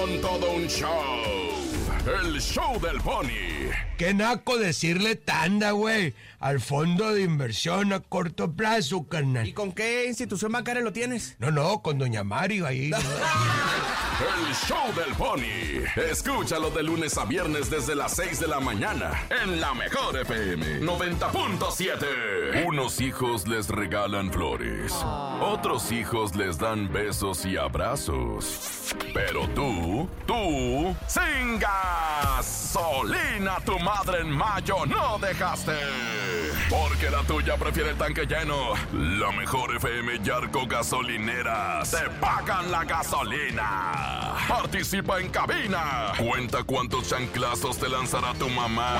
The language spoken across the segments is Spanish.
Con todo un show. El show del Pony. Qué naco decirle tanda, güey. Al fondo de inversión a corto plazo, carnal. ¿Y con qué institución bancaria lo tienes? No, con Doña Mario ahí. El show del Pony. Escúchalo de lunes a viernes desde las 6 de la mañana en la mejor FM 90.7. Unos hijos les regalan flores. Otros hijos les dan besos y abrazos. Pero tú, sin gasolina, tu madre en mayo no dejaste. Porque la tuya prefiere el tanque lleno. La mejor FM Yarco Gasolineras te pagan la gasolina. Participa en cabina. Cuenta cuántos chanclazos te lanzará tu mamá.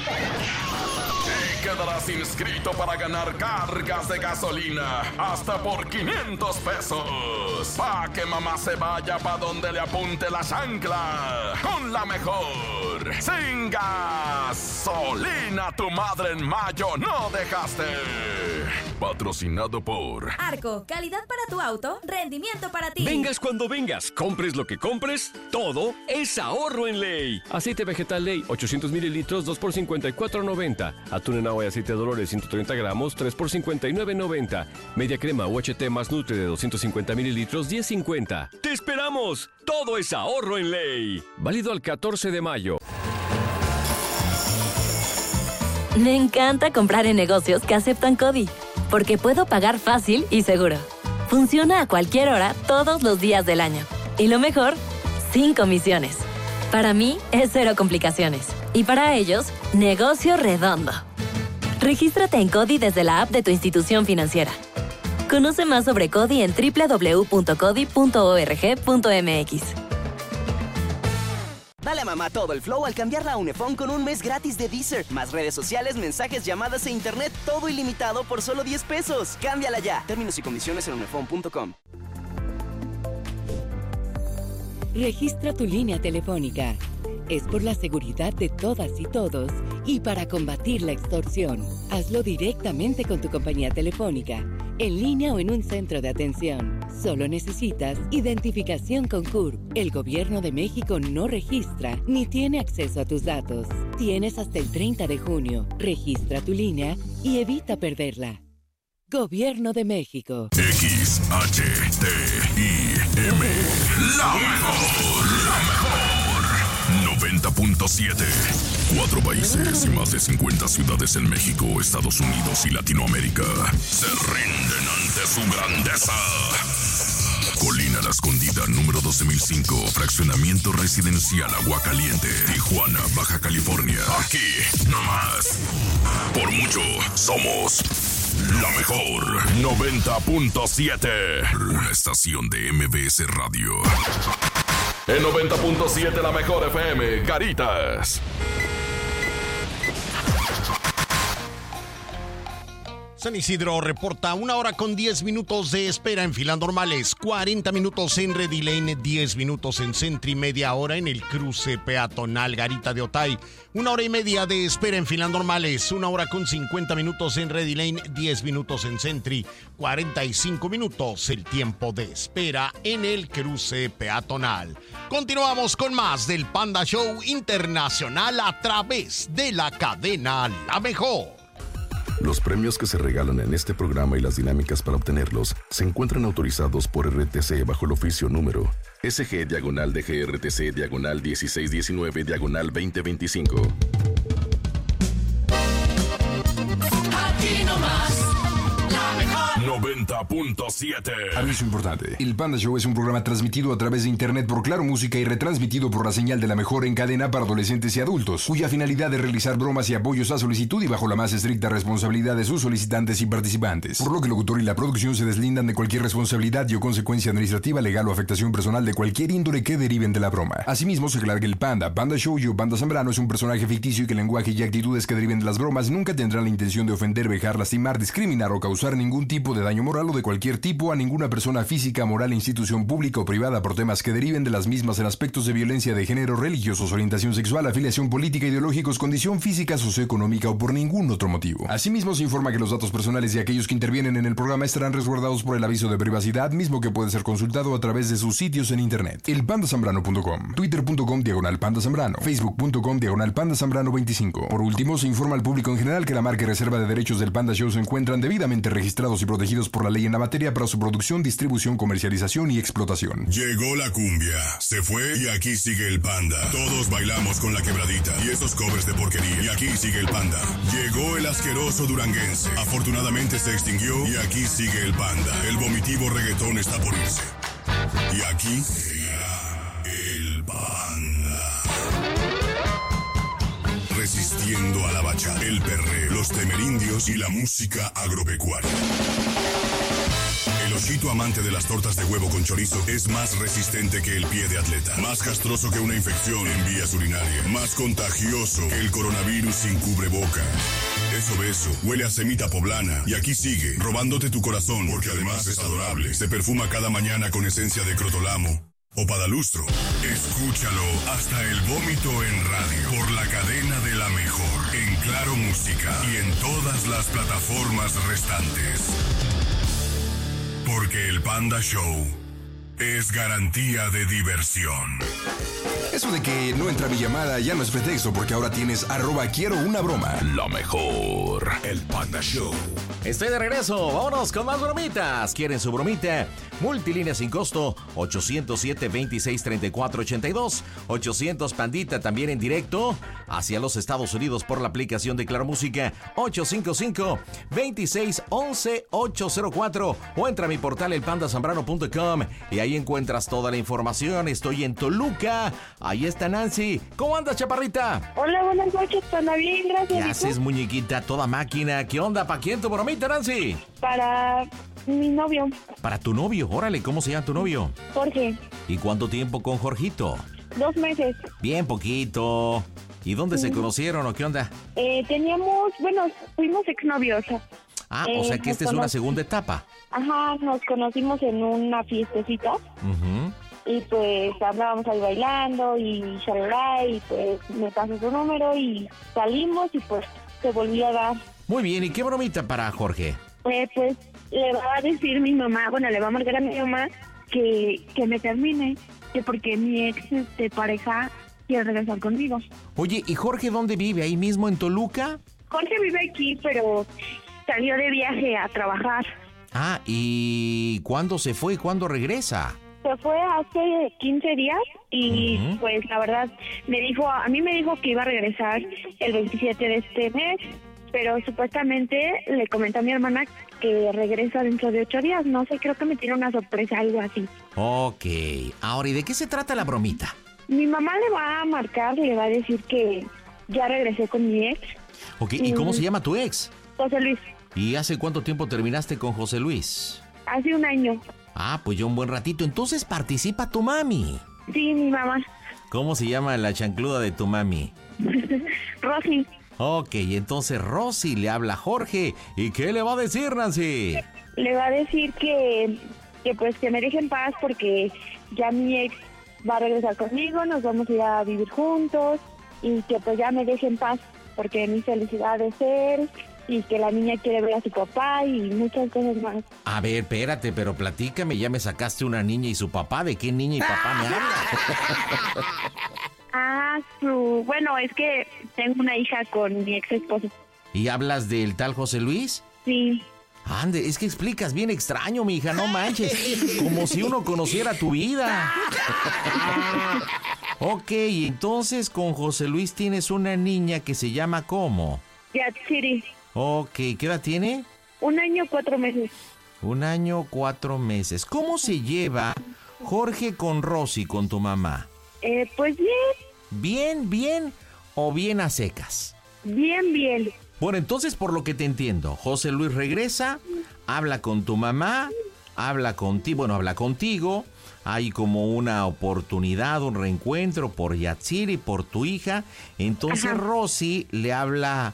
Y quedarás inscrito para ganar cargas de gasolina hasta por 500 pesos. Pa' que mamá se vaya pa' donde le apunte la chancla. Con la mejor. Sin gasolina, tu madre en mayo no dejaste. Patrocinado por Arco, calidad para tu auto, rendimiento para ti. Vengas cuando vengas, compres lo que compres, todo es ahorro en Ley. Aceite vegetal Ley, 800 mililitros, 2 por $54.90. Atún en agua y aceite de Dolores, 130 gramos, 3 por $59.90. Media crema UHT más Nutre de 250 mililitros, $10.50. ¡Te esperamos! Todo es ahorro en Ley. Válido al 14 de mayo. Me encanta comprar en negocios que aceptan CODI, porque puedo pagar fácil y seguro. Funciona a cualquier hora, todos los días del año. Y lo mejor, sin comisiones. Para mí, es cero complicaciones. Y para ellos, negocio redondo. Regístrate en CODI desde la app de tu institución financiera. Conoce más sobre CODI en www.codi.org.mx. Dale a mamá todo el flow al cambiarla a Unifón con un mes gratis de Deezer. Más redes sociales, mensajes, llamadas e internet, todo ilimitado por solo 10 pesos. Cámbiala ya. Términos y condiciones en unifón.com. Registra tu línea telefónica. Es por la seguridad de todas y todos y para combatir la extorsión. Hazlo directamente con tu compañía telefónica, en línea o en un centro de atención. Solo necesitas identificación con CURP. El Gobierno de México no registra ni tiene acceso a tus datos. Tienes hasta el 30 de junio. Registra tu línea y evita perderla. Gobierno de México. XHTIM. La mejor. 90.7. 4 países y más de 50 ciudades en México, Estados Unidos y Latinoamérica se rinden ante su grandeza. Colina La Escondida, número 12005, fraccionamiento residencial Aguacaliente, Tijuana, Baja California. Aquí, nomás. Por mucho, somos la mejor. 90.7. Una estación de MBS Radio. En 90.7 la mejor FM, Caritas. San Isidro reporta 1 hora con 10 minutos de espera en filas normales, 40 minutos en Ready Lane, 10 minutos en Centri, media hora en el cruce peatonal Garita de Otay, 1 hora y media de espera en filas normales, 1 hora con 50 minutos en Ready Lane, 10 minutos en Centri, 45 minutos el tiempo de espera en el cruce peatonal. Continuamos con más del Panda Show Internacional a través de la cadena La Mejor. Los premios que se regalan en este programa y las dinámicas para obtenerlos se encuentran autorizados por RTC bajo el oficio número SG-DGRTC-1619-2025. Aquí nomás, la mejor. 90.7. Aviso importante. El Panda Show es un programa transmitido a través de internet por Claro Música y retransmitido por la señal de La Mejor en cadena para adolescentes y adultos, cuya finalidad es realizar bromas y apoyos a solicitud y bajo la más estricta responsabilidad de sus solicitantes y participantes. Por lo que el locutor y la producción se deslindan de cualquier responsabilidad y o consecuencia administrativa, legal o afectación personal de cualquier índole que deriven de la broma. Asimismo, se aclara que el Panda Show o Panda Zambrano es un personaje ficticio y que el lenguaje y actitudes que deriven de las bromas nunca tendrán la intención de ofender, vejar, lastimar, discriminar o causar ningún tipo tipo de daño moral o de cualquier tipo a ninguna persona física, moral, institución pública o privada por temas que deriven de las mismas en aspectos de violencia de género, religiosos, orientación sexual, afiliación política, ideológicos, condición física, socioeconómica o por ningún otro motivo. Asimismo, se informa que los datos personales de aquellos que intervienen en el programa estarán resguardados por el aviso de privacidad, mismo que puede ser consultado a través de sus sitios en internet. elpandasambrano.com, twitter.com/pandasambrano, facebook.com/pandasambrano25. Por último, se informa al público en general que la marca y reserva de derechos del Panda Show se encuentran debidamente registrados y protegidos por la ley en la materia para su producción, distribución, comercialización y explotación. Llegó la cumbia, se fue y aquí sigue el Panda. Todos bailamos con la quebradita y esos covers de porquería. Y aquí sigue el Panda. Llegó el asqueroso duranguense. Afortunadamente se extinguió y aquí sigue el Panda. El vomitivo reggaetón está por irse. Y aquí seguirá el Panda. Resistiendo a la bachata, el perreo, los temerindios y la música agropecuaria. El osito amante de las tortas de huevo con chorizo es más resistente que el pie de atleta, más castroso que una infección en vías urinarias, más contagioso que el coronavirus sin cubreboca. Es obeso, huele a semita poblana y aquí sigue, robándote tu corazón porque además es adorable. Se perfuma cada mañana con esencia de crotolamo o padalustro. Escúchalo hasta el vómito en radio por la cadena de la mejor, en Claro Música y en todas las plataformas restantes. Porque el Panda Show es garantía de diversión. Eso de que no entra mi llamada ya no es pretexto, porque ahora tienes @quiero una broma. La mejor. El Panda Show. Estoy de regreso, vámonos con más bromitas. ¿Quieren su bromita? Multilínea sin costo, 807-2634-82. 800 Pandita también en directo hacia los Estados Unidos por la aplicación de Claro Música, 855-2611-804. O entra a mi portal elpandasambrano.com y ahí encuentras toda la información. Estoy en Toluca. Ahí está Nancy. ¿Cómo andas, chaparrita? Hola, buenas noches, Panda. Bien, gracias. ¿Qué haces, muñequita? Toda máquina. ¿Qué onda? ¿Para quién tu bromita, Nancy? Para mi novio. Para tu novio. Órale, ¿cómo se llama tu novio? Jorge. ¿Y cuánto tiempo con Jorgito? 2 meses. Bien poquito. ¿Y dónde se conocieron o qué onda? Fuimos exnovios. Ah, o sea que esta es una segunda etapa. Ajá, nos conocimos en una fiestecita. Y pues andábamos ahí bailando y shalala, y pues me pasó su número y salimos y pues se volvió a dar. Muy bien, ¿y qué bromita para Jorge? Pues le va a decir mi mamá, le va a marcar a mi mamá que me termine, que porque mi ex de pareja quiere regresar conmigo. Oye, ¿y Jorge dónde vive? ¿Ahí mismo en Toluca? Jorge vive aquí, pero salió de viaje a trabajar. Ah, ¿y cuándo se fue y cuándo regresa? Se fue hace 15 días y pues la verdad a mí me dijo que iba a regresar el 27 de este mes, pero supuestamente le comenté a mi hermana que regresa dentro de 8 días. No sé, creo que me tiene una sorpresa, algo así. Ok, ahora, ¿y de qué se trata la bromita? Mi mamá le va a marcar, le va a decir que ya regresé con mi ex. Ok, ¿y cómo se llama tu ex? José Luis. ¿Y hace cuánto tiempo terminaste con José Luis? Hace 1 año. Ah, pues ya un buen ratito. Entonces participa tu mami. Sí, mi mamá. ¿Cómo se llama la chancluda de tu mami? Rosy. Ok, entonces Rosy le habla a Jorge. ¿Y qué le va a decir, Nancy? Le va a decir que pues que me deje en paz porque ya mi ex va a regresar conmigo, nos vamos a ir a vivir juntos y que pues ya me deje en paz porque mi felicidad es él y que la niña quiere ver a su papá y muchas cosas más. A ver, espérate, pero platícame, ya me sacaste una niña y su papá. ¿De qué niña y papá me hablas? Es que tengo una hija con mi ex esposo. ¿Y hablas del tal José Luis? Sí. Ande, es que explicas bien extraño, mi hija, no manches. Como si uno conociera tu vida. Ok, entonces con José Luis tienes una niña que se llama ¿cómo? Yatsiri. Ok, ¿qué edad tiene? 1 año, 4 meses. 1 año, 4 meses. ¿Cómo se lleva Jorge con Rosy, con tu mamá? Pues bien. ¿Bien o bien a secas? Bien. Bueno, entonces por lo que te entiendo, José Luis regresa, habla con tu mamá, habla contigo, hay como una oportunidad, un reencuentro por Yatsiri, por tu hija. Entonces Rosy le habla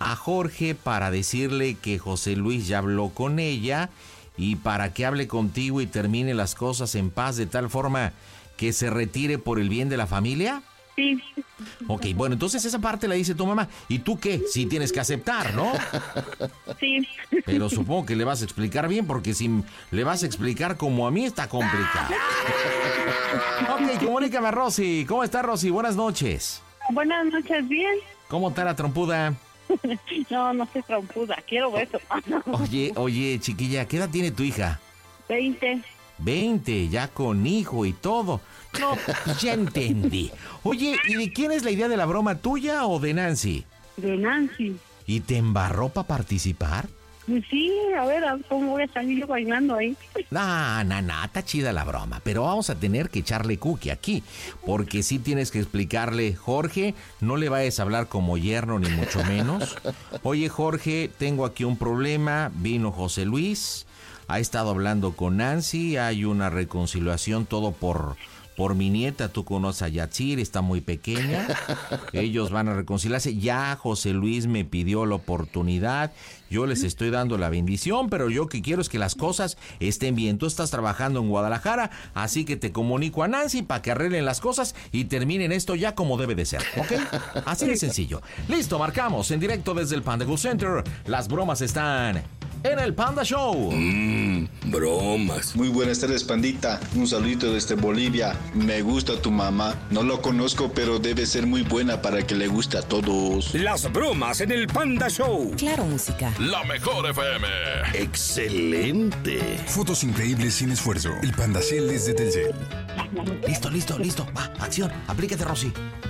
a Jorge para decirle que José Luis ya habló con ella y para que hable contigo y termine las cosas en paz de tal forma que se retire por el bien de la familia? Sí. Ok, bueno, entonces esa parte la dice tu mamá. ¿Y tú qué? Sí tienes que aceptar, ¿no? Sí. Pero supongo que le vas a explicar bien, porque si le vas a explicar como a mí está complicado. Ok, comunícame a Rosy. ¿Cómo está, Rosy? Buenas noches. Buenas noches, bien. ¿Cómo está la trompuda? No soy trompuda, quiero eso. Oye, chiquilla, ¿qué edad tiene tu hija? 20. 20, ya con hijo y todo. No, ya entendí. Oye, ¿y de quién es la idea de la broma, tuya o de Nancy? De Nancy. ¿Y te embarró para participar? Sí, a ver cómo voy a salir yo bailando ahí. Está chida la broma, pero vamos a tener que echarle cookie aquí, porque sí tienes que explicarle, Jorge, no le vayas a hablar como yerno ni mucho menos. Oye, Jorge, tengo aquí un problema, vino José Luis, ha estado hablando con Nancy, hay una reconciliación, todo por mi nieta, tú conoces a Yatsir, está muy pequeña, ellos van a reconciliarse, ya José Luis me pidió la oportunidad, yo les estoy dando la bendición, pero yo que quiero es que las cosas estén bien. Tú estás trabajando en Guadalajara, así que te comunico a Nancy para que arreglen las cosas y terminen esto ya como debe de ser, ¿ok? Así de sencillo. Listo, marcamos en directo desde el Panda Go Center. Las bromas están en el Panda Show. Bromas. Muy buenas tardes, pandita. Un saludito desde Bolivia. Me gusta tu mamá. No lo conozco, pero debe ser muy buena para que le guste a todos. Las bromas en el Panda Show. Claro, música. La mejor FM. Excelente. Fotos increíbles sin esfuerzo. El Panda Cel desde Telcel. Listo. Va, acción. Aplícate, Rosy.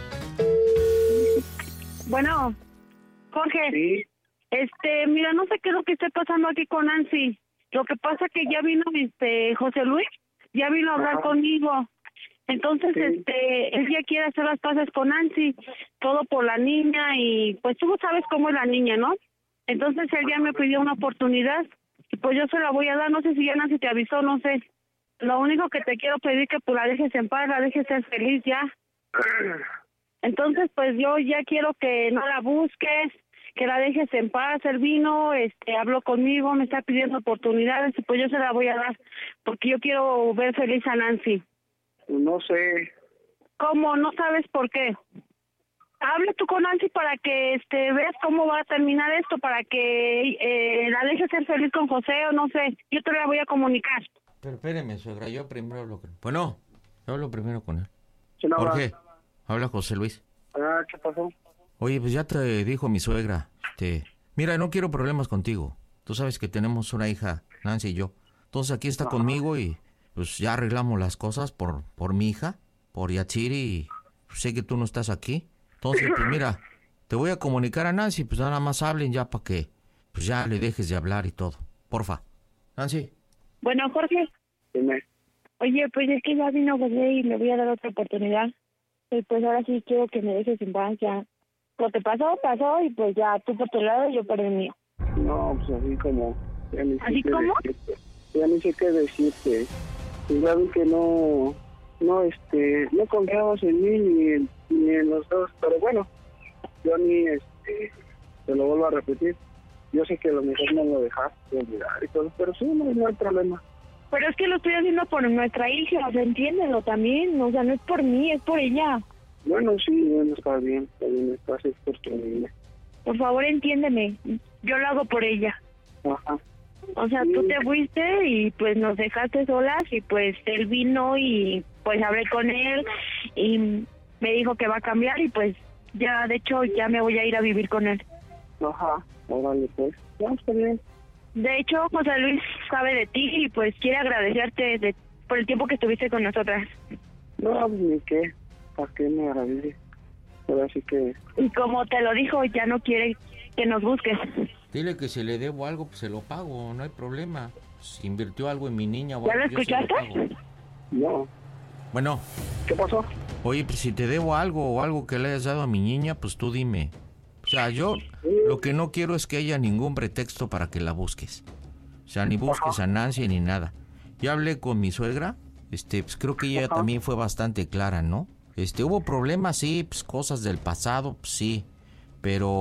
Bueno, Jorge. Sí. Mira, no sé qué es lo que esté pasando aquí con Nancy. Lo que pasa que ya vino José Luis, ya vino a hablar conmigo. Entonces, él ya quiere hacer las paces con Nancy, todo por la niña y pues tú sabes cómo es la niña, ¿no? Entonces él ya me pidió una oportunidad y pues yo se la voy a dar, no sé si ya Nancy te avisó, no sé. Lo único que te quiero pedir que pues la dejes en paz, la dejes ser feliz ya. Entonces pues yo ya quiero que no la busques, que la dejes en paz. Él vino, habló conmigo, me está pidiendo oportunidades y pues yo se la voy a dar porque yo quiero ver feliz a Nancy. No sé. ¿Cómo? ¿No sabes por qué? Habla tú con Nancy para que veas cómo va a terminar esto, para que la dejes ser feliz con José o no sé. Yo te la voy a comunicar. Pero espéreme, suegra, yo primero hablo con él. Bueno, yo hablo primero con él. ¿Quién habla? Jorge, habla José Luis. ¿Qué pasó? Oye, pues ya te dijo mi suegra. Mira, no quiero problemas contigo. Tú sabes que tenemos una hija, Nancy y yo. Entonces aquí está conmigo y pues ya arreglamos las cosas por mi hija, por Yatsiri, y sé que tú no estás aquí. Entonces, pues mira, te voy a comunicar a Nancy, pues nada más hablen ya para que pues ya le dejes de hablar y todo. Porfa. Nancy. Bueno, Jorge. Dime. Oye, pues es que ya vino José y le voy a dar otra oportunidad. Y pues ahora sí quiero que me dejes en paz ya. Lo que pasó y pues ya tú por tu lado y yo por el mío. No, pues así como... ¿Así como? Ya ni sé qué decirte. Pues ya vi que no confiamos en mí ni en los dos, pero bueno, yo ni te lo vuelvo a repetir. Yo sé que lo mejor no lo dejaste olvidar y todo, pero sí, no hay problema. Pero es que lo estoy haciendo por nuestra hija, o sea, entiéndelo también, o sea, no es por mí, es por ella. Bueno, sí, está bien, estás es por tu niña. Por favor, entiéndeme, yo lo hago por ella. Ajá. O sea, tú te fuiste y pues nos dejaste solas y pues él vino y pues hablé con él y me dijo que va a cambiar y pues ya, de hecho, ya me voy a ir a vivir con él. Ajá, órale pues, ya está bien. De hecho, José Luis sabe de ti y pues quiere agradecerte por el tiempo que estuviste con nosotras. No, pues ni qué, ¿para qué me agradece? Pero así que... Y como te lo dijo, ya no quiere que nos busques. Dile que si le debo algo, pues se lo pago, no hay problema. Si invirtió algo en mi niña... ¿Ya lo escuchaste? No. Bueno. ¿Qué pasó? Oye, pues si te debo algo o algo que le hayas dado a mi niña, pues tú dime. O sea, yo lo que no quiero es que haya ningún pretexto para que la busques. O sea, ni busques a Nancy ni nada. Ya hablé con mi suegra, pues creo que ella también fue bastante clara, ¿no? Hubo problemas, sí, pues cosas del pasado, pues sí. Pero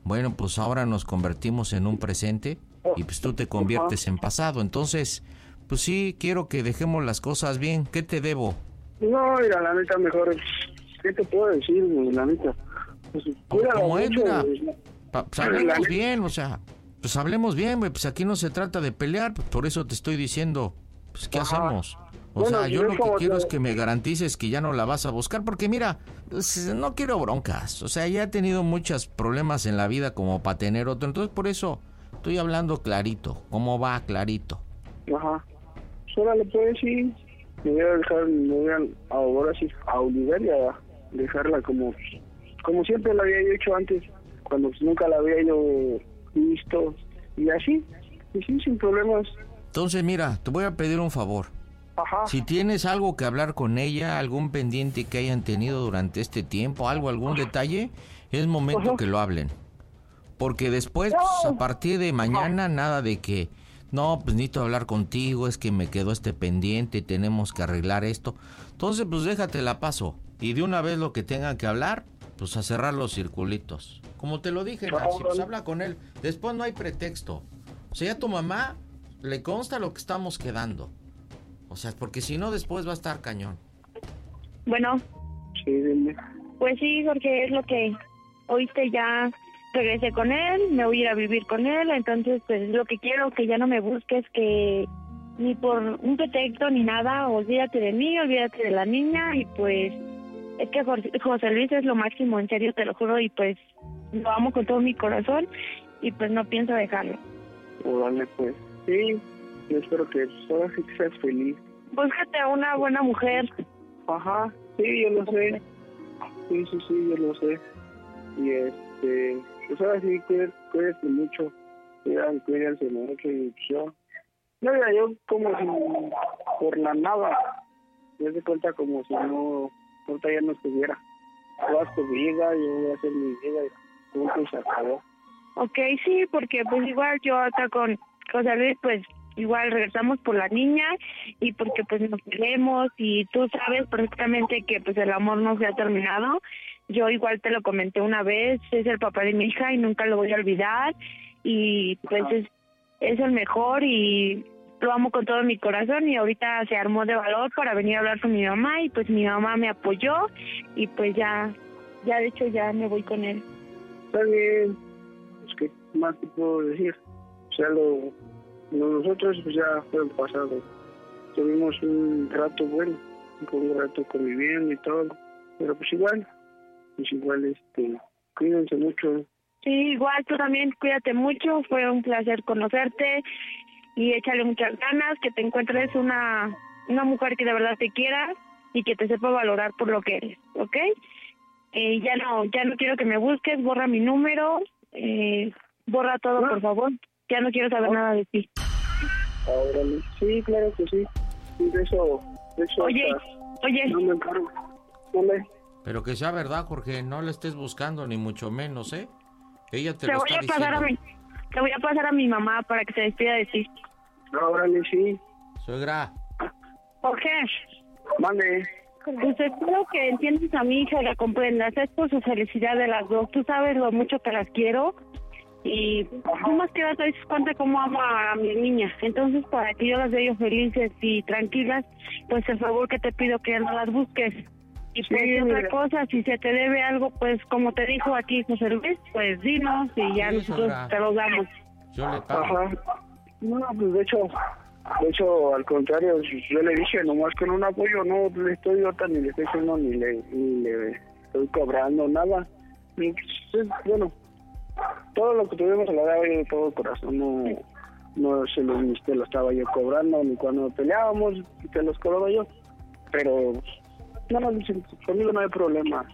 bueno, pues ahora nos convertimos en un presente y pues tú te conviertes en pasado. Entonces, pues sí, quiero que dejemos las cosas bien. ¿Qué te debo? No, mira, la neta, mejor, ¿qué te puedo decir, la neta? Pues, ¿Cómo es? mucho, Mira, pues hablemos bien, o sea, pues hablemos bien, güey, pues aquí no se trata de pelear, pues por eso te estoy diciendo, pues ¿qué hacemos? O sea, yo lo que quiero es que me garantices que ya no la vas a buscar, porque mira, pues, no quiero broncas, o sea, ya he tenido muchos problemas en la vida como para tener otro, entonces por eso estoy hablando clarito, ¿cómo va? Clarito. Ajá. Solo le puedo decir, me voy a dejar, ahora sí, a Oliveria, dejarla como siempre la había hecho antes, cuando pues, nunca la había yo visto, y así, y sí, sin problemas. Entonces, mira, te voy a pedir un favor. Ajá. Si tienes algo que hablar con ella, algún pendiente que hayan tenido durante este tiempo, algún detalle, es momento que lo hablen. Porque después, pues, a partir de mañana, nada de que, no, pues necesito hablar contigo, es que me quedó este pendiente, tenemos que arreglar esto. Entonces, pues déjate la paso. Y de una vez lo que tengan que hablar, pues a cerrar los circulitos. Como te lo dije, Nancy, pues habla con él. Después no hay pretexto. O sea, a tu mamá le consta lo que estamos quedando. O sea, porque si no, después va a estar cañón. Bueno. Sí, dime. Pues sí, Jorge, es lo que oíste, ya regresé con él, me voy a ir a vivir con él, entonces pues lo que quiero, que ya no me busques, que ni por un pretexto ni nada, olvídate de mí, olvídate de la niña, y pues es que José Luis es lo máximo, en serio, te lo juro, y pues lo amo con todo mi corazón, y pues no pienso dejarlo. Órale, pues, sí, yo espero que ahora sí que seas feliz. Búscate a una buena mujer. Ajá, sí, yo lo sé. Sí, yo lo sé. Y pues ahora sí, cuídate mucho. Cuídense mucho. Y yo como si por la nada, me doy cuenta como si no, ahorita ya no estuviera. Tú haz tu vida, yo voy a hacer mi vida y punto y se acabó. Ok, sí, porque pues igual yo acá con José Luis, pues igual regresamos por la niña y porque pues nos queremos y tú sabes perfectamente que pues el amor no se ha terminado. Yo igual te lo comenté una vez, es el papá de mi hija y nunca lo voy a olvidar y pues es el mejor y lo amo con todo mi corazón y ahorita se armó de valor para venir a hablar con mi mamá y pues mi mamá me apoyó y pues ya de hecho ya me voy con él. Está bien, pues qué más te puedo decir, o sea, nosotros pues ya fue el pasado, tuvimos un rato bueno, un rato conviviendo y todo, pero pues igual, cuídense mucho. Sí, igual tú también cuídate mucho, fue un placer conocerte y échale muchas ganas, que te encuentres una mujer que de verdad te quiera y que te sepa valorar por lo que eres, ¿ok? Ya no quiero que me busques, borra mi número, borra todo, por favor, ya no quiero saber nada de ti. Órale, sí, claro que sí, de eso oye, no me encargo, ¿vale? Pero que sea verdad, Jorge, no la estés buscando ni mucho menos, ¿eh? Ella te Te lo voy está a pasar diciendo. te voy a pasar a mi mamá para que se despida de ti. Órale, sí. Suegra. Jorge. Mande. Pues espero que entiendas a mi hija y la comprendas. Es por su felicidad de las dos. Tú sabes lo mucho que las quiero. Y tú más que nada te das cuenta cómo amo a mi niña. Entonces, para que yo las vea felices y tranquilas, pues el favor que te pido que no las busques. Y pues sí, otra cosa, si se te debe algo, pues como te dijo aquí José Luis, pues dinos y ya Sí, nosotros Sandra. te lo damos. Yo le pago. Ajá. No, pues de hecho, al contrario, yo le dije, nomás con un apoyo, no le estoy ni le estoy haciendo ni le estoy cobrando nada. Y, pues, bueno, todo lo que tuvimos se lo daba yo de todo corazón, no se ni te lo estaba yo cobrando, ni cuando peleábamos te los cobraba yo, pero no, conmigo no hay problema,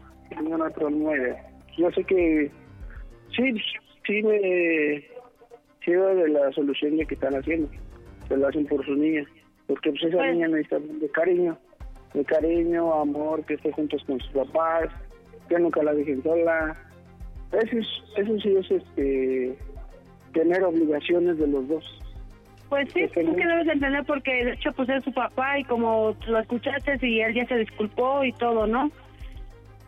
yo sé que sí veo de la solución de que están haciendo, se lo hacen por su niña, porque pues esa niña necesita de cariño, amor, que esté juntos con sus papás, que nunca la dejen sola. Eso sí es tener obligaciones de los dos. Pues sí, tú que debes de entender porque de hecho pues es su papá y como lo escuchaste y él ya se disculpó y todo, ¿no?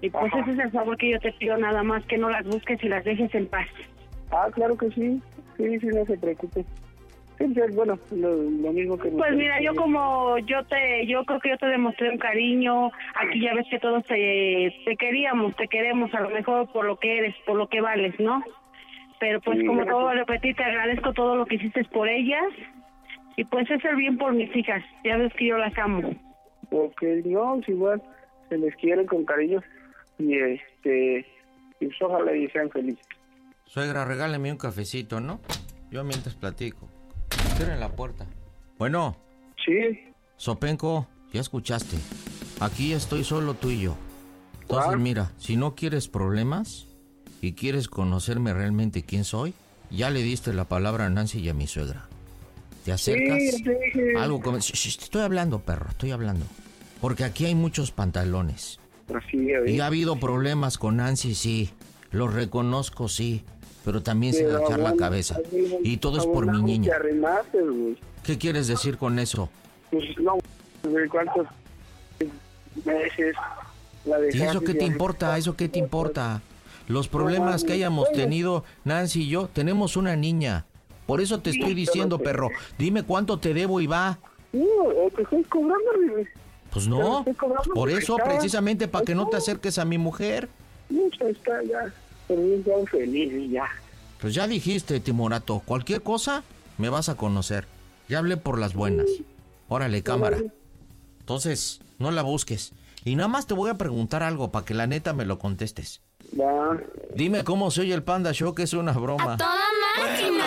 Y pues ese es el favor que yo te pido, nada más que no las busques y las dejes en paz. Ah, claro que sí. Sí, no se preocupe. Sí, bueno, lo mismo que... Pues mira, yo creo que yo te demostré un cariño. Aquí ya ves que todos te queremos, a lo mejor por lo que eres, por lo que vales, ¿no? Pero pues sí, como todo a repetir, te agradezco todo lo que hiciste por ellas. Y pues es el bien por mis hijas. Ya ves que yo las amo. Ok, no, es igual. Se les quiere con cariño. Y pues ojalá y sean felices. Suegra, regáleme un cafecito, ¿no? Yo mientras platico. Cierren la puerta. Bueno. Sí. Sopenco, ya escuchaste. Aquí estoy solo tú y yo. Entonces, mira, si no quieres problemas y quieres conocerme realmente quién soy, ya le diste la palabra a Nancy y a mi suegra. ¿Te acercas? Sí. Algo como... Estoy hablando, perro, estoy hablando. Porque aquí hay muchos pantalones. Y ha habido problemas con Nancy, sí. Los reconozco, sí. Pero también se agachar la cabeza. Y todo es por mi niña. ¿Qué quieres decir con eso? Pues no, ¿cuántos meses la dejaste? ¿Y eso qué te importa? ¿Eso qué te importa? Los problemas que hayamos tenido, Nancy y yo, tenemos una niña. Por eso te estoy diciendo, perro. Dime cuánto te debo y va. No, te estoy cobrando. Pues no, por eso, precisamente para que no te acerques a mi mujer. Mucho está ya. Ya feliz y ya. Pues ya dijiste, Timorato, cualquier cosa me vas a conocer. Ya hablé por las buenas. Órale, cámara. Entonces, no la busques. Y nada más te voy a preguntar algo para que la neta me lo contestes. Va. Dime cómo se oye el Panda Show, que es una broma. ¡A toda máquina!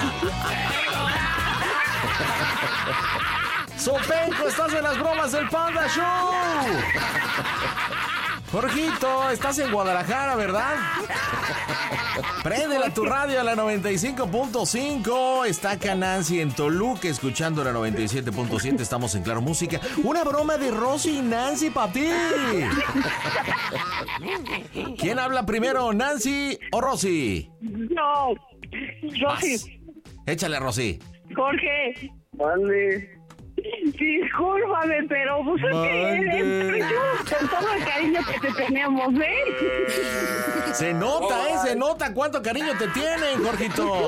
¡Sopenco, estás en las bromas del Panda Show! Jorgito, estás en Guadalajara, ¿verdad? Préndela tu radio a la 95.5. Está acá Nancy en Toluca escuchando la 97.7. Estamos en Claro Música. Una broma de Rosy y Nancy para ti. ¿Quién habla primero, Nancy o Rosy? No, Rosy. Échale, Rosy. Jorge. Vale. Discúlpame, pero pues es que con todo el cariño que te tenemos, ¿eh? Se nota cuánto cariño te tienen, Jorgito.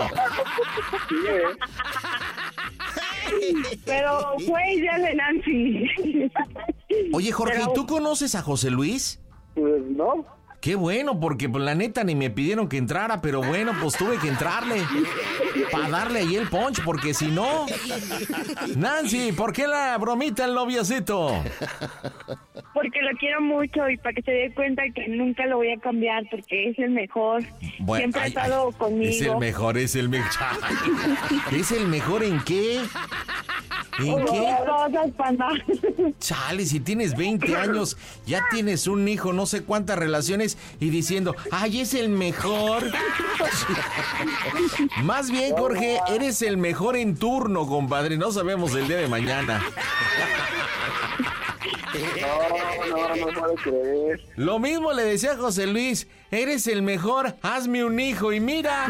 Pero fue idea de Nancy. Oye, Jorge, ¿y tú conoces a José Luis? Pues no. Qué bueno, porque pues, la neta ni me pidieron que entrara, pero bueno, pues tuve que entrarle para darle ahí el punch, porque si no... Nancy, ¿por qué la bromita el noviocito? Porque lo quiero mucho y para que se dé cuenta que nunca lo voy a cambiar, porque es el mejor. Bueno, siempre ha estado conmigo. Es el mejor. ¿Es el mejor en qué? ¿En qué? Cosas, Panda. Chale, si tienes 20 años, ya tienes un hijo, no sé cuántas relaciones, y diciendo, ¡ay, es el mejor! Más bien, Jorge, eres el mejor en turno, compadre. No sabemos el día de mañana. No puedo creer. Lo mismo le decía a José Luis, eres el mejor, hazme un hijo, y mira.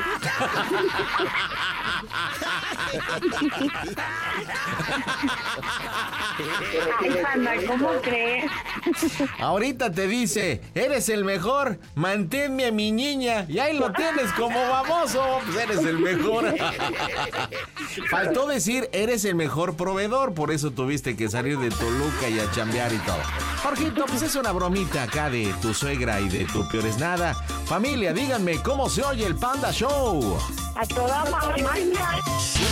Ay, Panda, ¿cómo crees? Ahorita te dice, eres el mejor, manténme a mi niña, y ahí lo tienes como baboso, pues eres el mejor. Faltó decir, eres el mejor proveedor, por eso tuviste que salir de Toluca y a chambear y todo. Jorgito, pues es una bromita acá de tu suegra y de tu peor es nada. Familia, díganme cómo se oye el Panda Show. A toda máquina.